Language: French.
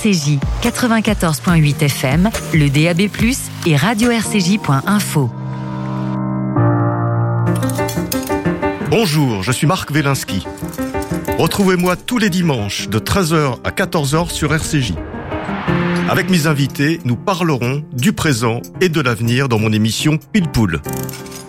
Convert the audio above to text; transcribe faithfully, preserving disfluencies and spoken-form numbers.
C J, quatre-vingt-quatorze virgule huit F M, le D A B plus, et radio r c j point info. Bonjour, je suis Marc Wielinski. Retrouvez-moi tous les dimanches de treize heures à quatorze heures sur R C J. Avec mes invités, nous parlerons du présent et de l'avenir dans mon émission Pile Poule.